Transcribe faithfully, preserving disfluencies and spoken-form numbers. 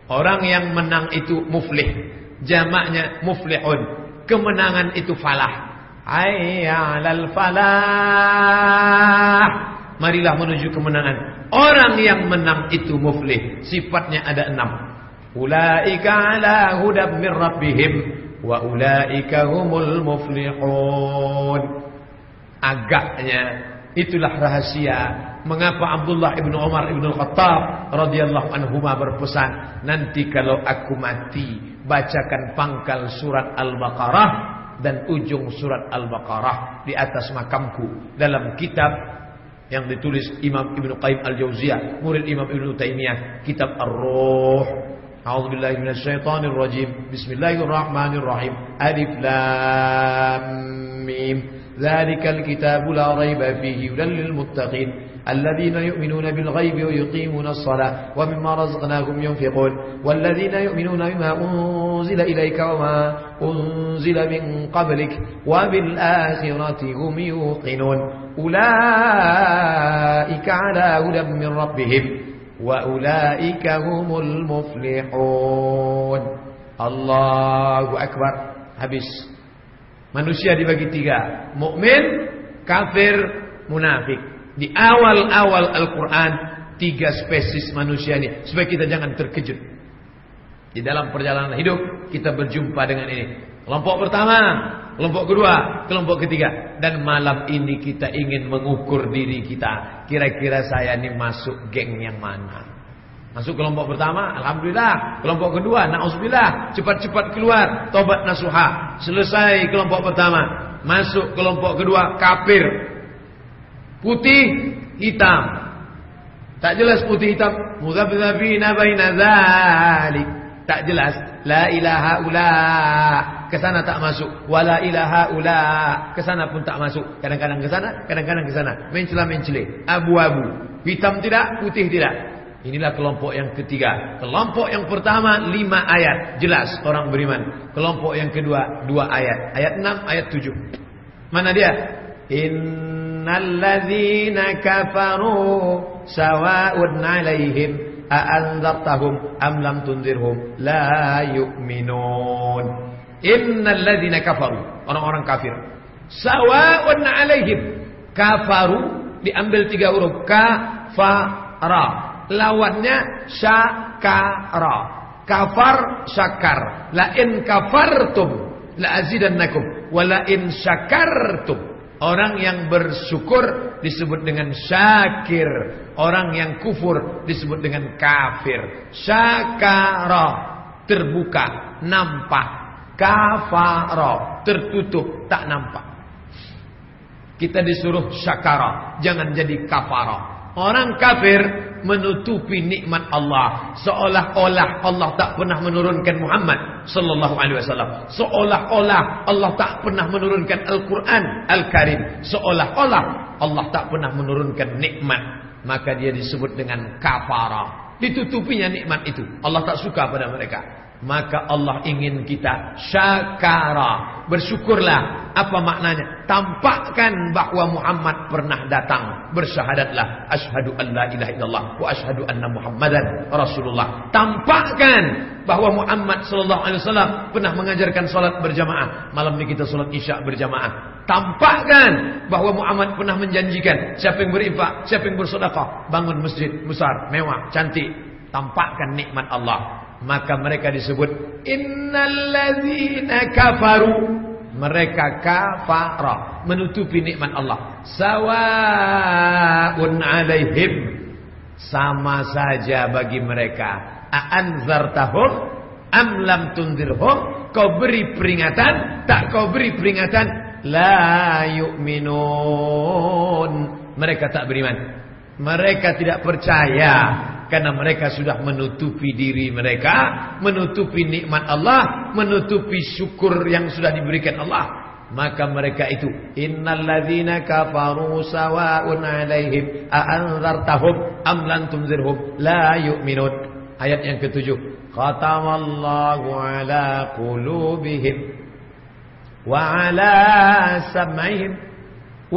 Orang yang menang itu muflih. Jamaknya muflihun. Kemenangan itu falah. Hayya 'alal falah. Marilah menuju kemenangan. Orang yang menang itu muflih. Sifatnya ada enam. Ulaika 'ala hudam min rabbihim wa ulaika humul muflihun. Agaknya itulah rahasia mengapa Abdullah ibnu Umar ibnu Khattab radhiyallahu anhuma berpesan, nanti kalau aku mati bacakan pangkal surat Al-Baqarah dan ujung surat Al-Baqarah di atas makamku. Dalam kitab yang ditulis Imam Ibnu Qayyim Al-Jauziyah, murid Imam Ibnu Taimiyah, kitab Ar-Ruh. A'udzubillahi minasyaitonir rajim. Bismillahirrahmanirrahim. Alif Lam Mim. Dzalikal kitabu la raiba fihi hudal lil muttaqin alladzina yu'minuna bil ghaibi wa yuqimuna as-salata wa mimma razaqnahum yunfiqun walladzina yu'minuna bima unzila ilayka wa ma unzila min qablik wa bil akhirati hum yuqinun ulaika 'ala hudan min rabbihim wa ulaika humul muflihun. Allahu akbar. Habis. Manusia dibagi tiga, mukmin, kafir, munafik. Di awal-awal Al-Quran, tiga spesies manusia ini, supaya kita jangan terkejut. Di dalam perjalanan hidup kita berjumpa dengan ini. Kelompok pertama, kelompok kedua, kelompok ketiga. Dan malam ini kita ingin mengukur diri kita. Kira-kira saya ini masuk geng yang mana? Masuk kelompok pertama, alhamdulillah. Kelompok kedua, na'udzubillah, cepat-cepat keluar, tobat nasuha. Selesai kelompok pertama, masuk kelompok kedua, kafir. Putih, hitam. Tak jelas putih hitam. Mudzabdzabina baina dzalik. Tak jelas. La ilaha ula. Kesana tak masuk. Wala ilaha ula. Kesana pun tak masuk. Kadang-kadang kesana, kadang-kadang kesana. Mencela-mencela. Abu-abu. Hitam tidak, putih tidak. Inilah kelompok yang ketiga. Kelompok yang pertama lima ayat, jelas orang beriman. Kelompok yang kedua dua ayat, ayat enam, ayat tujuh. Mana dia? Innal ladzina kafaru sawa'un 'alaihim a'anzartahum am lam tunzirhum la yu'minun. Innal ladzina kafaru, orang-orang kafir. Sawa'un 'alaihim. Kafaru diambil tiga huruf, kafara. Lawannya syakara. Kafar syakar. La in kafartum la azidannakum wa la in syakartum. Orang yang bersyukur disebut dengan syakir. Orang yang kufur disebut dengan kafir. Syakara, terbuka, nampak. Kafara, tertutup, tak nampak. Kita disuruh syakara, jangan jadi kafara. Orang kafir menutupi nikmat Allah, seolah-olah Allah tak pernah menurunkan Muhammad sallallahu alaihi wasallam, seolah-olah Allah tak pernah menurunkan Al-Quran Al-Karim, seolah-olah Allah tak pernah menurunkan nikmat. Maka dia disebut dengan kafara. Ditutupinya nikmat itu. Allah tak suka pada mereka. Maka Allah ingin kita syakara, bersyukurlah. Apa maknanya? Tampakkan bahwa Muhammad pernah datang. Bersyahadatlah asyhadu an la ilaha illallah wa asyhadu anna Muhammadan Rasulullah. Tampakkan bahwa Muhammad sallallahu alaihi wasallam pernah mengajarkan salat berjamaah. Malam ini kita salat Isya berjamaah. Tampakkan bahwa Muhammad pernah menjanjikan siapa yang berinfak, siapa yang bersedekah, bangun masjid besar, mewah, cantik. Tampakkan nikmat Allah. Maka mereka disebut innalladzina kafaru. Mereka kafara, menutupi nikmat Allah. Sawa'un 'alaihim, sama saja bagi mereka. A'anzartahum am lam tunzirhum, kau beri peringatan, tak kau beri peringatan, la yu'minun. Mereka tak beriman. Mereka tidak percaya. Karena mereka sudah menutupi diri mereka, menutupi nikmat Allah, menutupi syukur yang sudah diberikan Allah. Maka mereka itu, innalladzina kafaru sawa'un 'alaihim a'anzartahum am lam tunzirhum la yu'minun. Ayat yang ketujuh. Khatamallahu 'ala qulubihim wa 'ala sam'ihim